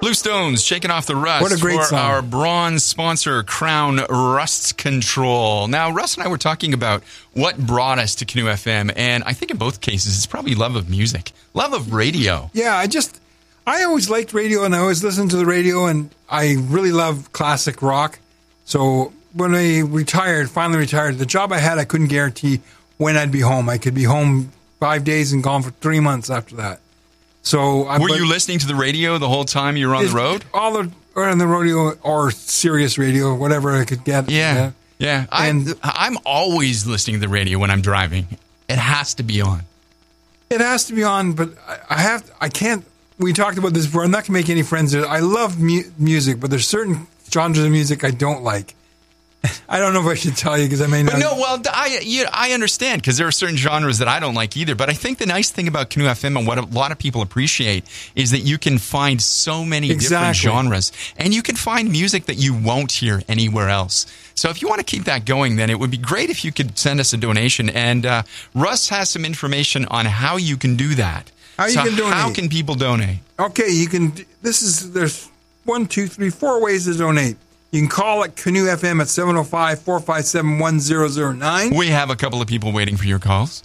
Blue Stones, Shaking Off the Rust. What a great for song. our bronze sponsor, Crown Rust Control. Now, Russ and I were talking about what brought us to Canoe FM, and I think in both cases it's probably love of music, love of radio. Yeah, I always liked radio, and I always listened to the radio, and I really love classic rock. So when I finally retired, the job I had, I couldn't guarantee when I'd be home. I could be home 5 days and gone for 3 months after that. So were you listening to the radio the whole time you were on the road? Or on the radio or Sirius radio, whatever I could get. Yeah. And I'm always listening to the radio when I'm driving. It has to be on. It has to be on, but I can't. We talked about this before. I'm not going to make any friends. I love music, but there's certain genres of music I don't like. I don't know if I should tell you because I may not. But no, well, I understand because there are certain genres that I don't like either. But I think the nice thing about Canoe FM and what a lot of people appreciate is that you can find so many different genres. And you can find music that you won't hear anywhere else. So if you want to keep that going, then it would be great if you could send us a donation. And Russ has some information on how you can do that. How can people donate? Okay, you can. There's 4 ways to donate. You can call at Canoe FM at 705-457-1009. We have a couple of people waiting for your calls.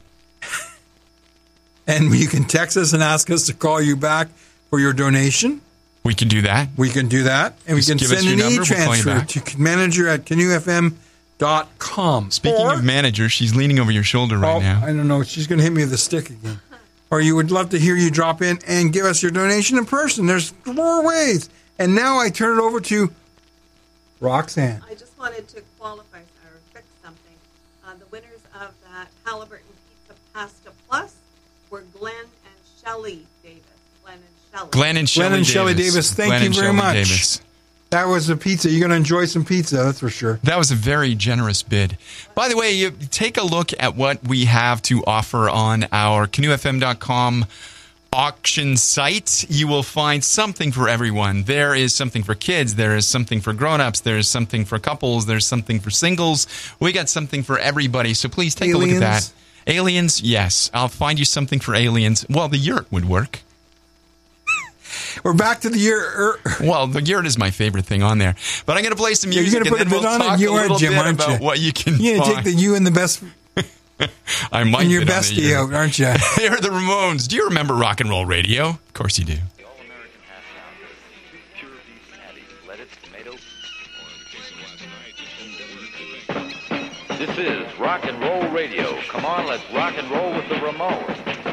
And you can text us and ask us to call you back for your donation. We can do that. And we can send an e-transfer to manager at canoefm.com. Speaking of manager, she's leaning over your shoulder right now. I don't know. She's going to hit me with a stick again. Or you would love to hear you drop in and give us your donation in person. There's 4 ways. And now I turn it over to Roxanne. I just wanted to qualify or fix something. The winners of that Halliburton Pizza Pasta Plus were Glenn and Shelley Davis. Glenn and Shelley Davis. Thank you very much. That was a pizza. You're going to enjoy some pizza, that's for sure. That was a very generous bid. By the way, you take a look at what we have to offer on our canoefm.com auction site. You will find something for everyone. There is something for kids. There is something for grown-ups. There is something for couples. There's something for singles. We got something for everybody. So please take a look at that. Aliens, yes. I'll find you something for aliens. Well, the yurt would work. We're back to the yurt. Well, the yurt is my favorite thing on there. But I'm going to play some music and then we'll talk a little bit about what you can find. Yeah, take the you and the best... I might and your bestie out, aren't you? They are the Ramones. Do you remember rock and roll radio? Of course you do. The All-American Half Pounder. Pure beef patty, lettuce, tomato. This is rock and roll radio. Come on, let's rock and roll with the Ramones.